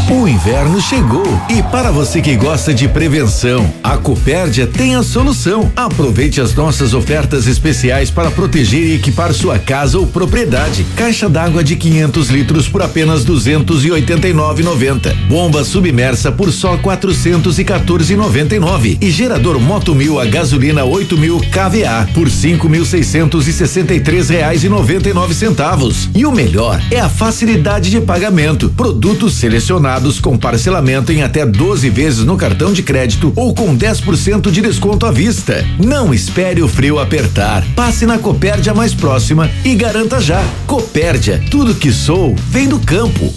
O inverno chegou e para você que gosta de prevenção, a Copérdia tem a solução. Aproveite as nossas ofertas especiais para proteger e equipar sua casa ou propriedade. Caixa d'água de 500 litros por apenas R$ 289,90. Bomba submersa por só R$ 414,99 e gerador Moto 1000 a gasolina 8.000 kVA por R$ 5.663,99. E o melhor é a facilidade de pagamento. Produtos selecionados com parcelamento em até 12 vezes no cartão de crédito ou com 10% de desconto à vista. Não espere o frio apertar. Passe na Copérdia mais próxima e garanta já. Copérdia, tudo que sou vem do campo.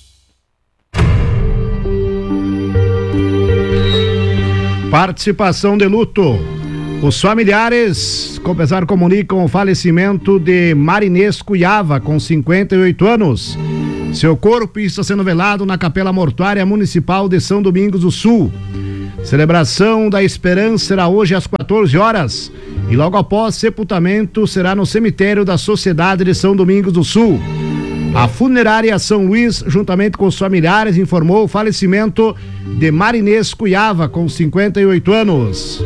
Participação de luto. Os familiares, comunicam o falecimento de Marinesco Iava, com 58 anos. Seu corpo está sendo velado na Capela Mortuária Municipal de São Domingos do Sul. Celebração da Esperança será hoje às 14 horas e logo após sepultamento será no cemitério da Sociedade de São Domingos do Sul. A Funerária São Luís, juntamente com os familiares, informou o falecimento de Marinesco Iava, com 58 anos.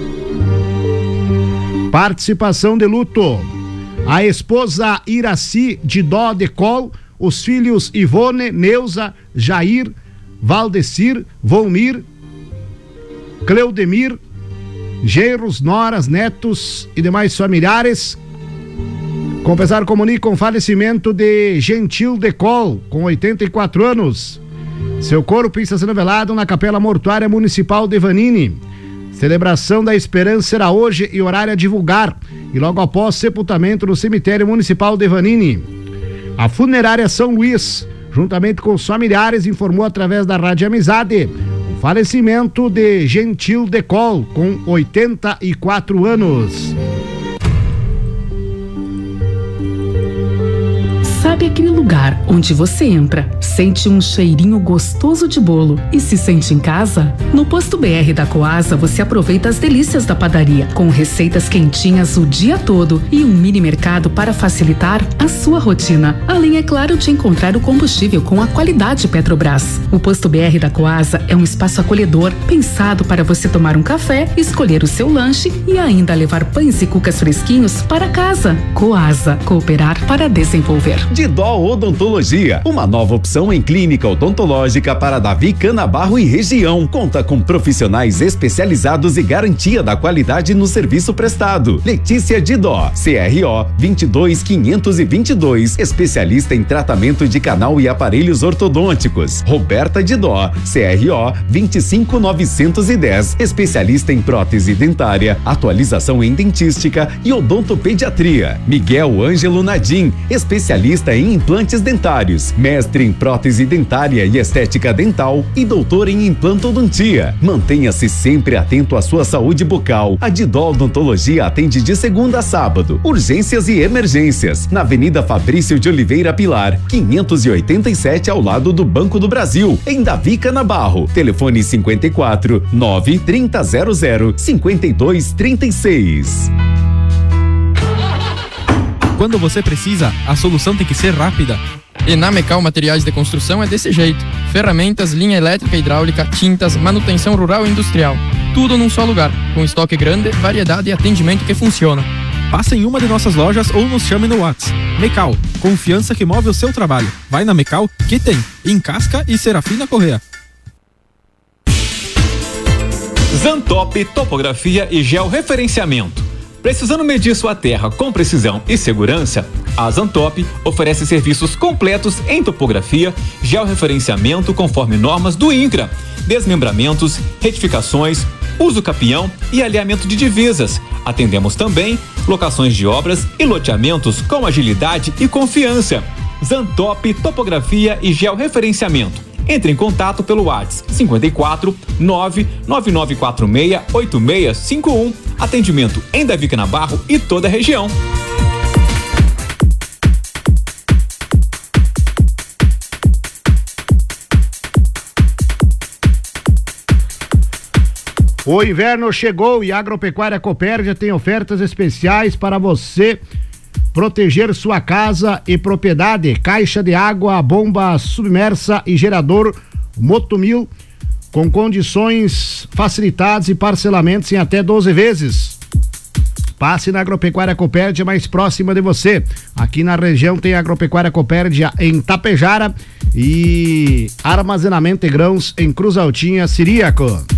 Participação de luto. A esposa Iraci de Dó de Col, os filhos Ivone, Neuza, Jair, Valdecir, Volmir, Cleudemir, genros, noras, netos e demais familiares. Com pesar, comunicam o falecimento de Gentil de Col, com 84 anos. Seu corpo está sendo velado na Capela Mortuária Municipal de Vanini. Celebração da Esperança será hoje e horário a divulgar e logo após sepultamento no cemitério municipal de Vanini. A Funerária São Luís, juntamente com os familiares, informou através da Rádio Amizade o falecimento de Gentil de Col, com 84 anos. Sabe aquele lugar onde você entra, sente um cheirinho gostoso de bolo e se sente em casa? No Posto BR da Coasa você aproveita as delícias da padaria, com receitas quentinhas o dia todo e um mini mercado para facilitar a sua rotina. Além, é claro, de encontrar o combustível com a qualidade Petrobras. O Posto BR da Coasa é um espaço acolhedor, pensado para você tomar um café, escolher o seu lanche e ainda levar pães e cucas fresquinhos para casa. Coasa, cooperar para desenvolver. Didó Odontologia, uma nova opção em clínica odontológica para Davi Canabarro e região. Conta com profissionais especializados e garantia da qualidade no serviço prestado. Letícia Didó, CRO 22522, especialista em tratamento de canal e aparelhos ortodônticos. Roberta Didó, CRO 25910, especialista em prótese dentária, atualização em dentística e odontopediatria. Miguel Ângelo Nadim, especialista em implantes dentários, mestre em prótese dentária e estética dental e doutor em implantodontia. Mantenha-se sempre atento à sua saúde bucal. A Didó Odontologia atende de segunda a sábado. Urgências e emergências. Na Avenida Fabrício de Oliveira Pilar, 587, ao lado do Banco do Brasil, em Davi Canabarro. Telefone 54 9 3000 5236. Quando você precisa, a solução tem que ser rápida. E na Mecal Materiais de Construção é desse jeito. Ferramentas, linha elétrica e hidráulica, tintas, manutenção rural e industrial. Tudo num só lugar, com estoque grande, variedade e atendimento que funciona. Passe em uma de nossas lojas ou nos chame no WhatsApp. Mecal, confiança que move o seu trabalho. Vai na Mecal, que tem em Casca e Serafina Corrêa. Zantop Topografia e Georreferenciamento. Precisando medir sua terra com precisão e segurança, a Zantop oferece serviços completos em topografia, georreferenciamento conforme normas do INCRA, desmembramentos, retificações, uso capião e alinhamento de divisas. Atendemos também locações de obras e loteamentos com agilidade e confiança. Zantop Topografia e Georreferenciamento. Entre em contato pelo WhatsApp 54 99946 8651. Atendimento em Davi Canabarro e toda a região. O inverno chegou e a Agropecuária Copérdia tem ofertas especiais para você proteger sua casa e propriedade. Caixa de água, bomba submersa e gerador Motomil, com condições facilitadas e parcelamentos em até 12 vezes. Passe na Agropecuária Copérdia mais próxima de você. Aqui na região tem a Agropecuária Copérdia em Tapejara e armazenamento de grãos em Cruz Altinha, Ciríaco.